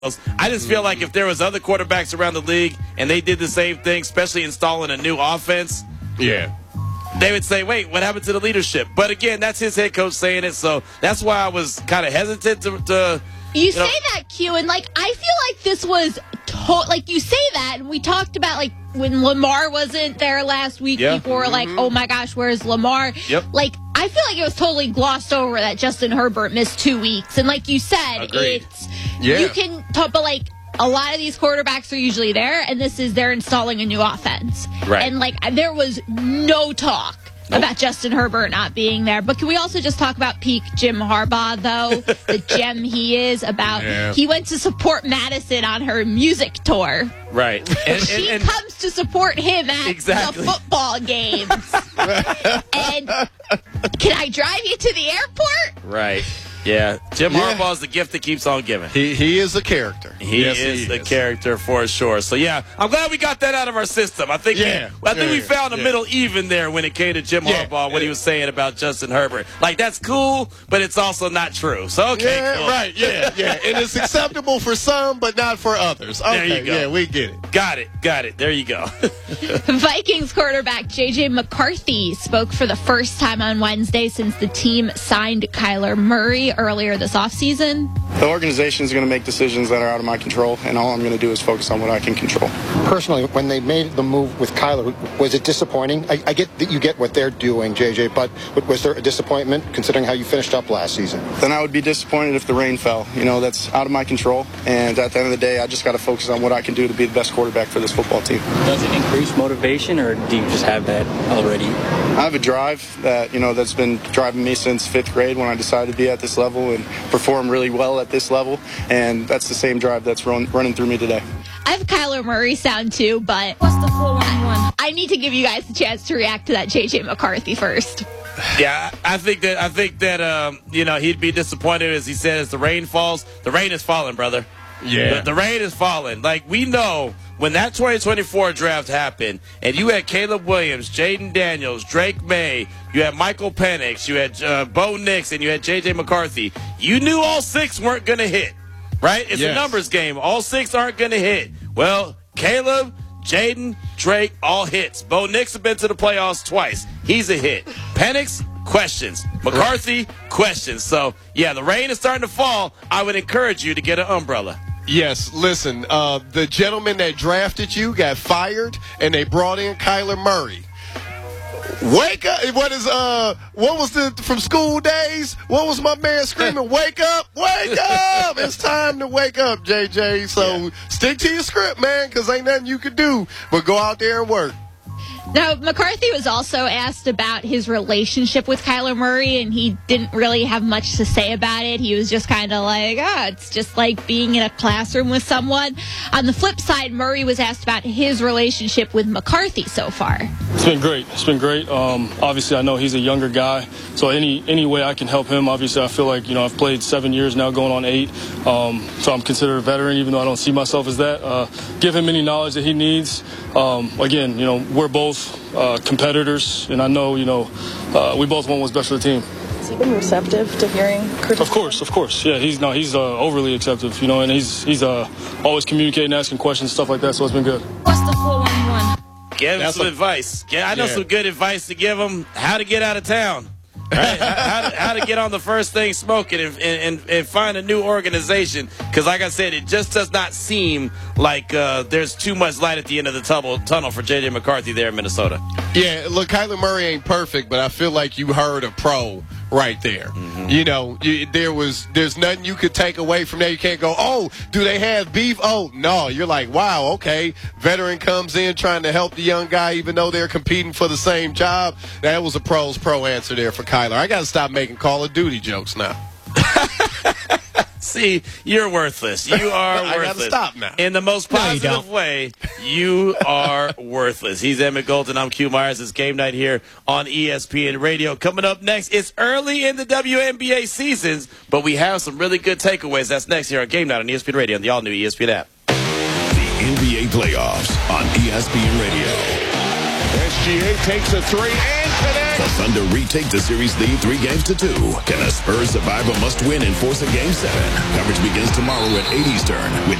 I just feel like if there was other quarterbacks around the league and they did the same thing, especially installing a new offense, they would say, wait, what happened to the leadership? But again, that's his head coach saying it, so that's why I was kind of hesitant to You say that, Q, and, I feel like this was you say that, and we talked about, when Lamar wasn't there last week, people were like, oh, my gosh, where's Lamar? Yep. I feel like it was totally glossed over that Justin Herbert missed 2 weeks. And like you said, Agreed. you can talk, but, a lot of these quarterbacks are usually there, and they're installing a new offense. Right. And there was no talk about Justin Herbert not being there. But can we also just talk about peak Jim Harbaugh, though? The gem he is he went to support Madison on her music tour. Right. She comes to support him at the football games. And can I drive you to the airport? Right. Yeah. Jim Harbaugh's the gift that keeps on giving. He is a character. He is a character for sure. So, I'm glad we got that out of our system. I think we found a middle even there when it came to Jim Harbaugh, what he was saying about Justin Herbert. That's cool, but it's also not true. So, okay, cool. Right, and it's acceptable for some, but not for others. Okay, there you go. Yeah, we get it. Got it. There you go. Vikings quarterback J.J. McCarthy spoke for the first time on Wednesday since the team signed Kyler Murray earlier this offseason. The organization is going to make decisions that are out of my control, and all I'm going to do is focus on what I can control. Personally, when they made the move with Kyler, was it disappointing? I get that you get what they're doing, JJ, but was there a disappointment considering how you finished up last season? Then I would be disappointed if the rain fell. That's out of my control, and at the end of the day, I just got to focus on what I can do to be the best quarterback for this football team. Does it increase motivation, or do you just have that already? I have a drive that, that's been driving me since 5th grade when I decided to be at this level and perform really well at this level, and that's the same drive that's running through me today. I have Kyler Murray sound too, but what's the 411? I need to give you guys a chance to react to that J.J. McCarthy first. Yeah, I think that he'd be disappointed, as he said, as the rain falls. The rain is falling, brother. Yeah. The rain is falling. We know when that 2024 draft happened, and you had Caleb Williams, Jaden Daniels, Drake May, you had Michael Penix, you had Bo Nix, and you had J.J. McCarthy. You knew all 6 weren't going to hit, right? It's a numbers game. All 6 aren't going to hit. Well, Caleb, Jaden, Drake, all hits. Bo Nix has been to the playoffs twice. He's a hit. Penix, questions. McCarthy, questions. So, the rain is starting to fall. I would encourage you to get an umbrella. Yes, listen, the gentleman that drafted you got fired, and they brought in Kyler Murray. Wake up! What was from school days? What was my man screaming? Wake up! Wake up! It's time to wake up, JJ. So stick to your script, man, because ain't nothing you can do but go out there and work. Now, McCarthy was also asked about his relationship with Kyler Murray, and he didn't really have much to say about it. He was just kind of like, it's just like being in a classroom with someone. On the flip side, Murray was asked about his relationship with McCarthy so far. It's been great. Obviously, I know he's a younger guy, so any way I can help him, obviously, I feel like, I've played 7 years now, going on 8, so I'm considered a veteran, even though I don't see myself as that. Give him any knowledge that he needs. Again, we're both competitors, and I know, we both want what's best for the team. Has he been receptive to hearing criticism? Of course. Yeah, he's overly receptive, and he's always communicating, asking questions, stuff like that, so it's been good. What's the 411? Give him some advice. I know some good advice to give him. How to get out of town. Right? how to get on the first thing smoking and find a new organization. Because, like I said, it just does not seem like there's too much light at the end of the tunnel for J.J. McCarthy there in Minnesota. Yeah, look, Kyler Murray ain't perfect, but I feel like you heard a pro right there. Mm-hmm. There's nothing you could take away from that. You can't go, oh, do they have beef? Oh, no. You're like, wow, okay. Veteran comes in trying to help the young guy even though they're competing for the same job. That was a pro answer there for Kyler. I got to stop making Call of Duty jokes now. See, you're worthless. You are worthless. I got to stop now. In the most positive way, you are worthless. He's Emmett Golden. I'm Q Myers. It's game night here on ESPN Radio. Coming up next, it's early in the WNBA seasons, but we have some really good takeaways. That's next here on Game Night on ESPN Radio and the all-new ESPN app. The NBA playoffs on ESPN Radio. SGA takes a 3 and connects. The Thunder retake the series lead 3-2. Can the Spurs survive a must-win and force a Game 7? Coverage begins tomorrow at 8 Eastern with